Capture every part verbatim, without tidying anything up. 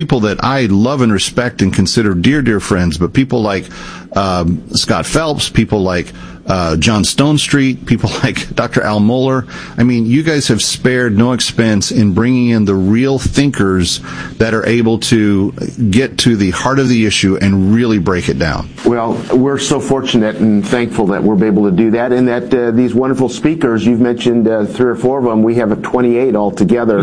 people that I love and respect and consider dear, dear friends, but people like um, Scott Phelps, people like uh, John Stonestreet, people like Doctor Al Mohler. I mean, you guys have spared no expense in bringing in the real thinkers that are able to get to the heart of the issue and really break it down. Well, we're so fortunate and thankful that we're able to do that, and that uh, these wonderful speakers, you've mentioned uh, three or four of them, we have a twenty-eight altogether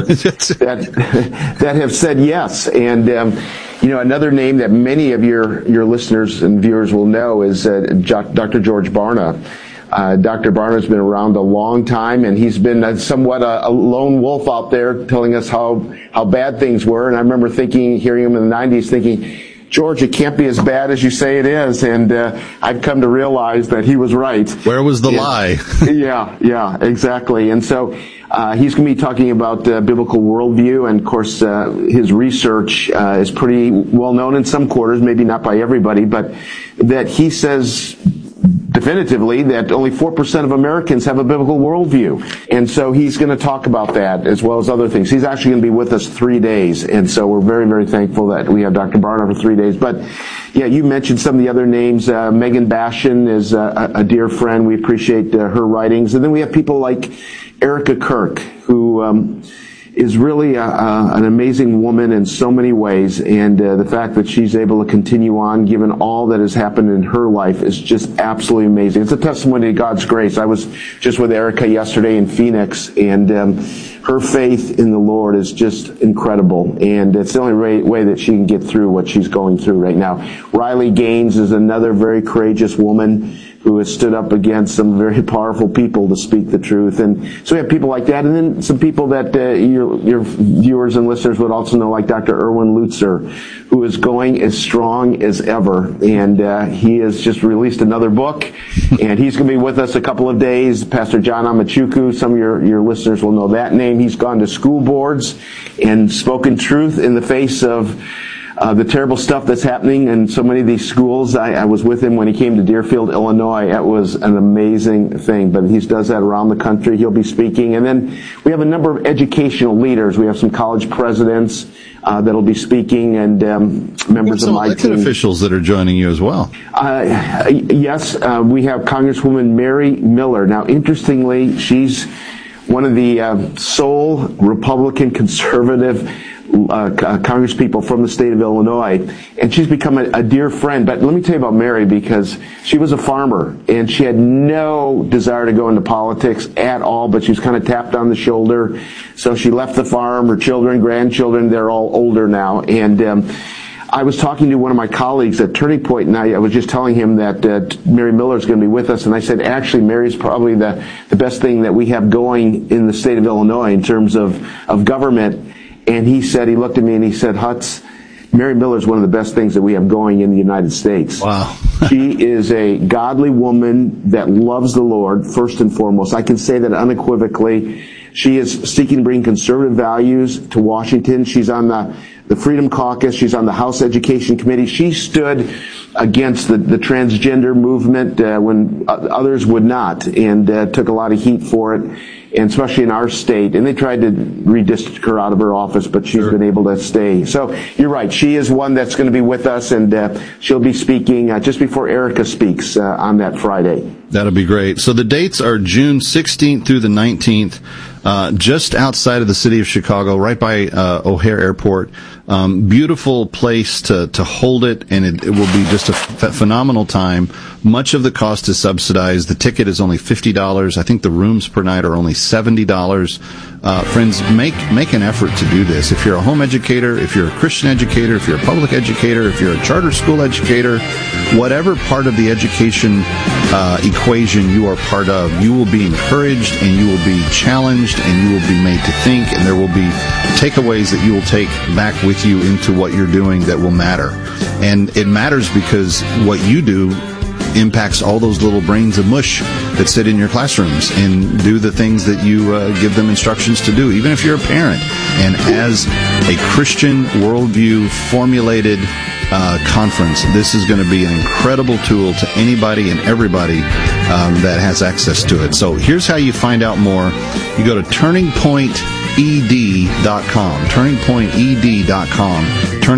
that, that have said yes. And um, you know, another name that many of your, your listeners and viewers will know is uh, Doctor George Barna. Uh, Doctor Barna's been around a long time, and he's been uh, somewhat a, a lone wolf out there telling us how, how bad things were. And I remember thinking, hearing him in the nineties, thinking, George, it can't be as bad as you say it is. And uh, I've come to realize that he was right. Where was the and, lie? yeah, yeah, exactly. And so uh, he's going to be talking about uh, biblical worldview. And, of course, uh, his research uh, is pretty well known in some quarters, maybe not by everybody, but that he says definitively that only four percent of Americans have a biblical worldview. And so he's going to talk about that as well as other things. He's actually going to be with us three days. And so we're very, very thankful that we have Doctor Barna for three days. But, yeah, you mentioned some of the other names. Uh, Megan Bashan is a, a dear friend. We appreciate uh, her writings. And then we have people like Erica Kirk, who um, is really a, a, an amazing woman in so many ways, and uh, the fact that she's able to continue on given all that has happened in her life is just absolutely amazing. It's a testimony to God's grace. I was just with Erica yesterday in Phoenix, and um, her faith in the Lord is just incredible, and it's the only way, way that she can get through what she's going through right now. Riley Gaines is another very courageous woman who has stood up against some very powerful people to speak the truth. And so we have people like that, and then some people that uh, your, your viewers and listeners would also know, like Doctor Erwin Lutzer, who is going as strong as ever. And uh, he has just released another book, and he's going to be with us a couple of days. Pastor John Amachuku, some of your, your listeners will know that name. He's gone to school boards and spoken truth in the face of Uh, the terrible stuff that's happening in so many of these schools. I, I was with him when he came to Deerfield, Illinois. It was an amazing thing, but he does that around the country. He'll be speaking. And then we have a number of educational leaders. We have some college presidents uh, that'll be speaking, and um, members of my elected team. officials that are joining you as well. Uh, yes, uh, we have Congresswoman Mary Miller. Now, interestingly, she's one of the uh, sole Republican conservative Uh, congresspeople from the state of Illinois, and she's become a, a dear friend. But let me tell you about Mary, because she was a farmer, and she had no desire to go into politics at all, but she was kind of tapped on the shoulder. So she left the farm. Her children, grandchildren, they're all older now. And um, I was talking to one of my colleagues at Turning Point, and I, I was just telling him that uh, Mary Miller is going to be with us, and I said, actually, Mary's probably the, the best thing that we have going in the state of Illinois in terms of, of government. And he said, he looked at me and he said, Hutz, Mary Miller is one of the best things that we have going in the United States. Wow. She is a godly woman that loves the Lord, first and foremost. I can say that unequivocally. She is seeking to bring conservative values to Washington. She's on the, the Freedom Caucus. She's on the House Education Committee. She stood against the, the transgender movement uh, when others would not, and uh, took a lot of heat for it, and especially in our state. And they tried to redistrict her out of her office, but she's sure. been able to stay. So you're right. She is one that's going to be with us, and uh, she'll be speaking uh, just before Erica speaks uh, on that Friday. That'll be great. So the dates are June sixteenth through the nineteenth, uh, just outside of the city of Chicago, right by uh, O'Hare Airport. Um, beautiful place to, to hold it, and it, it will be just a f- phenomenal time. Much of the cost is subsidized. The ticket is only fifty dollars. I think the rooms per night are only seventy dollars. Uh, friends, make make an effort to do this. If you're a home educator, if you're a Christian educator, if you're a public educator, if you're a charter school educator, whatever part of the education uh, equation you are part of, you will be encouraged, and you will be challenged, and you will be made to think, and there will be takeaways that you will take back with you into what you're doing that will matter. And it matters because what you do impacts all those little brains of mush that sit in your classrooms and do the things that you uh, give them instructions to do, even if you're a parent. And as a Christian worldview formulated uh, conference, this is going to be an incredible tool to anybody and everybody um, that has access to it. So here's how you find out more. You go to turning point e d dot com, turning point e d dot com.